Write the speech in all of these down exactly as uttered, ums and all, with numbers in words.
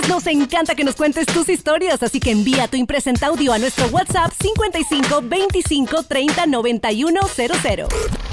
Nos encanta que nos cuentes tus historias, así que envía tu impresenta audio a nuestro WhatsApp cincuenta y cinco veinticinco treinta noventa y uno cero cero.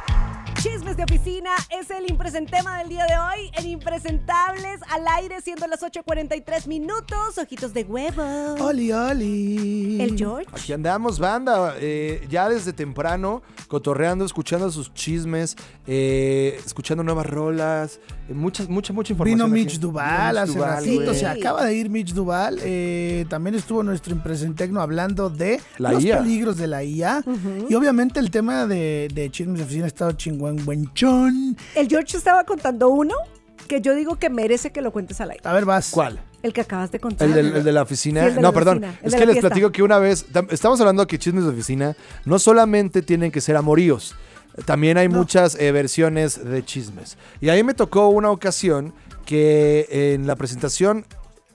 Chismes de oficina es el impresentema del día de hoy en Impresentables al aire, siendo las ocho cuarenta y tres minutos. Ojitos de huevo. Oli, oli. El George. Aquí andamos, banda, eh, ya desde temprano, cotorreando, escuchando sus chismes, eh, escuchando nuevas rolas, eh, mucha, mucha, mucha información. Vino aquí. Mitch Duval Vino hace Mitch Duval, ratito, güey. se acaba de ir Mitch Duval. Eh, también estuvo nuestro impresentecno hablando de La los I A. peligros de la I A. Uh-huh. Y obviamente el tema de, de chismes de oficina ha estado chingón, buenchón. El George estaba contando uno que yo digo que merece que lo cuentes al aire. A ver, vas. ¿Cuál? El que acabas de contar. ¿El, del, el de la oficina? Sí, el de no, la perdón. oficina, el Es de que la les fiesta. platico que una vez, tam- estamos hablando que chismes de oficina no solamente tienen que ser amoríos, también hay No. muchas eh, versiones de chismes. Y ahí me tocó una ocasión que en la presentación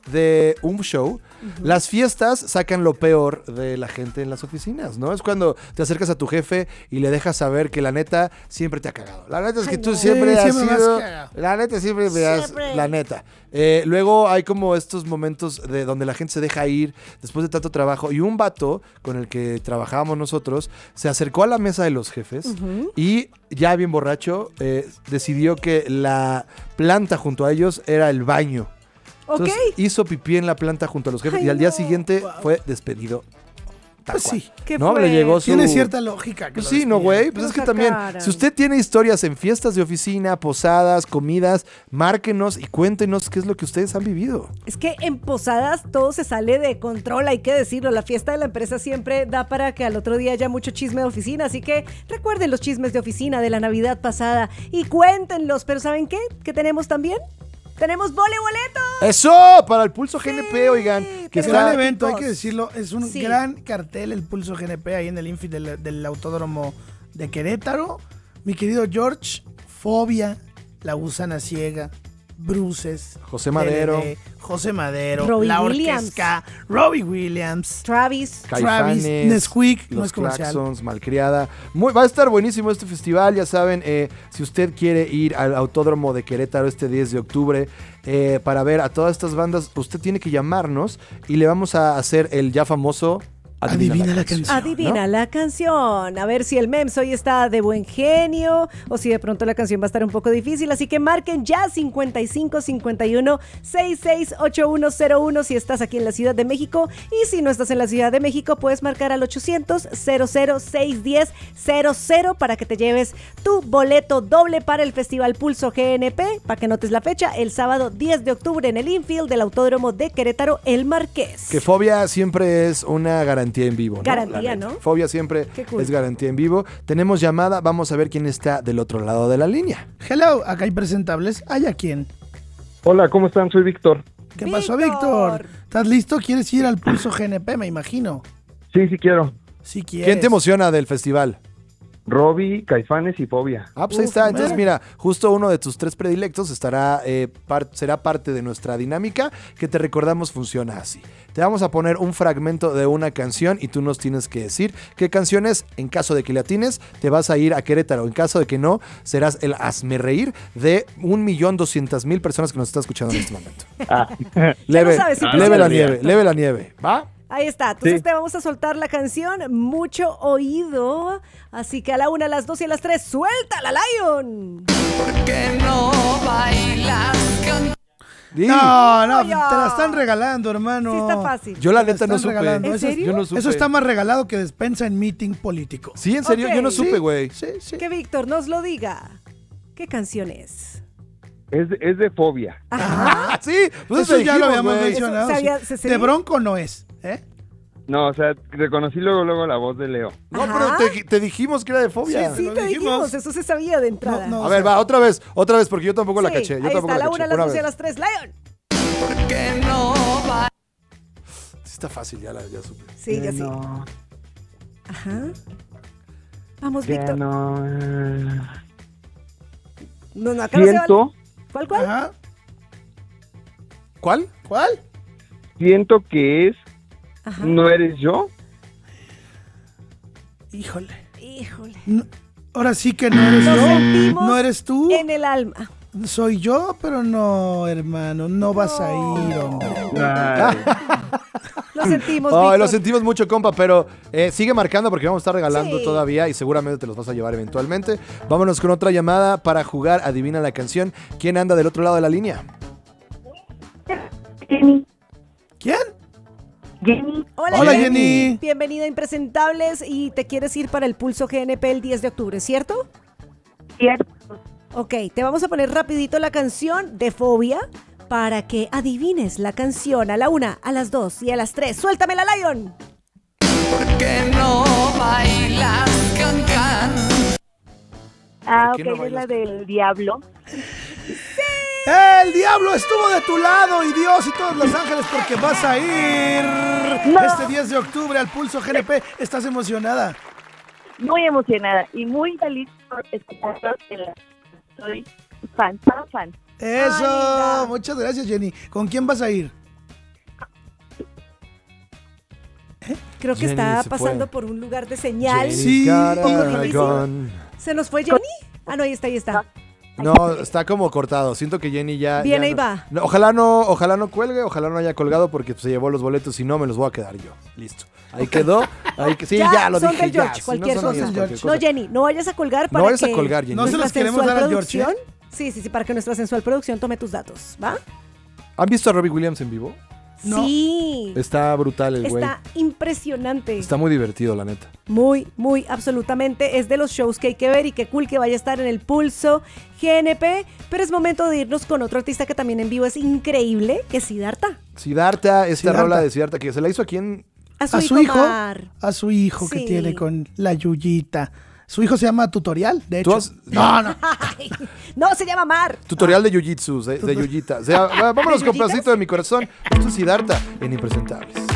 de un show, uh-huh. las fiestas sacan lo peor de la gente en las oficinas, ¿no? Es cuando te acercas a tu jefe y le dejas saber que la neta siempre te ha cagado. La neta es que Ay, tú no. siempre Sí, has siempre me has sido... cagado. La neta siempre me has... Siempre. La neta. Eh, luego hay como estos momentos de donde la gente se deja ir después de tanto trabajo y un vato con el que trabajábamos nosotros se acercó a la mesa de los jefes Uh-huh. y ya bien borracho eh, decidió que la planta junto a ellos era el baño. Entonces Ok. hizo pipí en la planta junto a los jefes Ay, y al día no. siguiente Wow. fue despedido. Tal Pues cual. sí. ¿Qué ¿No? fue? Le llegó su... Tiene cierta lógica. Que Pues lo sí, no, despidan. güey. Pues Lo es que también, sacaran. si usted tiene historias en fiestas de oficina, posadas, comidas, márquenos y cuéntenos qué es lo que ustedes han vivido. Es que en posadas todo se sale de control, hay que decirlo. La fiesta de la empresa siempre da para que al otro día haya mucho chisme de oficina. Así que recuerden los chismes de oficina de la Navidad pasada y cuéntenlos. Pero ¿saben qué? ¿Qué tenemos también? ¡Tenemos vole boleto! ¡Eso! Para el Pulso G N P, oigan. Que Que Tenemos gran está... evento, hay chicos. que decirlo. Es un Sí. gran cartel, el Pulso G N P, ahí en el Infi del, del Autódromo de Querétaro. Mi querido George, Fobia, La Gusana Ciega, Bruces, José Madero. D L D, José Madero, Robbie La Williams. Orquesca, Robbie Williams, Travis. Travis, Caifanes, Nesquik, no Los es comercial. Claxons, Malcriada. Muy, va a estar buenísimo este festival, ya saben, eh, si usted quiere ir al Autódromo de Querétaro este diez de octubre eh, para ver a todas estas bandas, usted tiene que llamarnos y le vamos a hacer el ya famoso Adivina la canción. Adivina ¿no? la canción. A ver si el Mems hoy está de buen genio o si de pronto la canción va a estar un poco difícil. Así que marquen ya cincuenta y cinco cincuenta y uno sesenta y seis ochenta y uno cero uno si estás aquí en la Ciudad de México. Y si no estás en la Ciudad de México, puedes marcar al ochocientos cero cero seis uno cero cero cero para que te lleves tu boleto doble para el Festival Pulso G N P. Para que notes la fecha, el sábado diez de octubre en el infield del Autódromo de Querétaro, El Marqués. Que Fobia siempre es una garantía en vivo, ¿no? Garantía, La neta. ¿no? Fobia siempre Qué cool. es garantía en vivo. Tenemos llamada, vamos a ver quién está del otro lado de la línea. Hello, acá hay presentables. ¿Hay a quién? Hola, ¿cómo están? Soy Víctor. ¿Qué pasó, Víctor. Víctor? ¿Estás listo? ¿Quieres ir al Pulso G N P, me imagino? Sí, sí quiero. Si quieres. ¿Quién te emociona del festival? Robbie, Caifanes y Fobia. Ah, pues ahí Uf, está. Entonces, mira. mira, justo uno de tus tres predilectos estará, eh, par- será parte de nuestra dinámica que te recordamos funciona así. Te vamos a poner un fragmento de una canción y tú nos tienes que decir qué canción es. En caso de que le atines, te vas a ir a Querétaro. En caso de que no, serás el hazme reír de un millón doscientas mil personas que nos están escuchando en este momento. Ah, Leve, no sabes si leve te la sale. nieve, leve la nieve. ¿Va? Ahí está, entonces Sí. te vamos a soltar la canción, mucho oído, así que a la una, a las dos y a las tres, ¡suéltala, Lion! Di. No, no, te ya. la están regalando, hermano. Sí está fácil. Yo la Te la neta no están supe. regalando. ¿En Eso, serio? Yo no supe. eso está más regalado que despensa en meeting político. Sí, en serio, Ok. yo no Sí. supe, güey. Sí, sí. Que Víctor nos lo diga. ¿Qué canción es? es, de, es de Fobia. Ajá. Ah, sí, pues Eso eso ya lo dijimos, habíamos güey. mencionado. Eso se había- sí. se- se- De Bronco no es, ¿eh? No, o sea, reconocí luego luego la voz de Leo. No, Ajá. pero te, te dijimos que era de fobia. Sí, lo te dijimos. dijimos, eso se sabía de entrada. No, no. A o ver, sea- va, otra vez, otra vez, porque yo tampoco la Sí, caché. Yo ahí tampoco está, a la la caché. una, a las Una dos y a vez. las tres, Lion. Sí está fácil, ya, la, ya supe. Sí, ya sí. no, Ajá. Vamos, que Víctor. no. eh. No, no, acá no se vale. Siento, ¿Cuál, cuál? Ajá. ¿Cuál? ¿Cuál? siento que es Ajá. No eres yo. Híjole. Híjole. No- ahora sí que no eres Lo yo. sentimos No eres tú. En el alma. Soy yo, pero no, hermano, no vas a ir, hombre. Ay, Lo sentimos, Ay, Víctor. lo sentimos mucho, compa, pero eh, sigue marcando porque vamos a estar regalando Sí. todavía y seguramente te los vas a llevar eventualmente. Vámonos con otra llamada para jugar Adivina la canción. ¿Quién anda del otro lado de la línea? Jenny, ¿Quién? Jenny, Hola, Hola, Jenny. Jenny. Bienvenida a Impresentables y te quieres ir para el Pulso G N P el diez de octubre, ¿cierto? cierto. Ok, te vamos a poner rapidito la canción de Fobia para que adivines la canción a la una, a las dos y a las tres. ¡Suéltame la Lion! Que no bailas cancan. Ah, ¿Por ok, qué no es bailas la del diablo. El diablo estuvo de tu lado y Dios y todos los ángeles porque vas a ir No. este diez de octubre al Pulso G N P. ¿Estás emocionada? Muy emocionada y muy feliz por escucharlos. en la- Soy fan, fan, fan. Eso, linda. muchas gracias, Jenny. ¿Con quién vas a ir? Creo que Jenny está se pasando fue. por un lugar de señal. Sí. Jenny's got Un a poco difícil. gun. ¿Se nos fue Jenny? Ah, no, ahí está, ahí está. No, está como cortado. Siento que Jenny ya. Viene ya y no- va. No, ojalá no, ojalá no cuelgue, ojalá no haya colgado porque se llevó los boletos y no me los voy a quedar yo. Listo. Ahí quedó. Ahí que, sí, ya, lo son dije. del ya. George, Si cualquier no son cosa. míos, cualquier No, cosa. Jenny, no vayas a colgar para No vayas a que colgar, Jenny. No se nuestra los queremos sensual dar al George, ¿eh? producción- Sí, sí, sí, para que nuestra sensual producción tome tus datos, ¿va? ¿Han visto a Robbie Williams en vivo? No. Sí. Está brutal el güey. Está impresionante. Está muy divertido, la neta. Muy, muy, absolutamente. Es de los shows que hay que ver y qué cool que vaya a estar en el Pulso G N P. Pero es momento de irnos con otro artista que también en vivo es increíble, que es Siddhartha. Siddhartha, esta Siddhartha. rola de Siddhartha que se la hizo aquí en. A su, A hijo, su hijo, Mar. a su hijo que Sí. tiene con la Yuyita. Su hijo se llama Tutorial, de ¿Tú hecho. has- No, no. Ay, no, se llama Mar. Tutorial de Jiu-Jitsu, de, de Yuyita. O sea, vámonos con ¿Yuyitas? pedacito de mi corazón. Esto es Siddhartha en Impresentables.